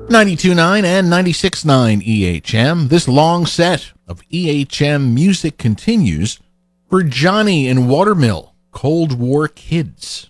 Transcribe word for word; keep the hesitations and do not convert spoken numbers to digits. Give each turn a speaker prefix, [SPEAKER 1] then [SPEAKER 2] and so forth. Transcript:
[SPEAKER 1] ninety-two point nine and ninety-six point nine E H M. This long set of E H M music continues for Johnny and Watermill, Cold War Kids.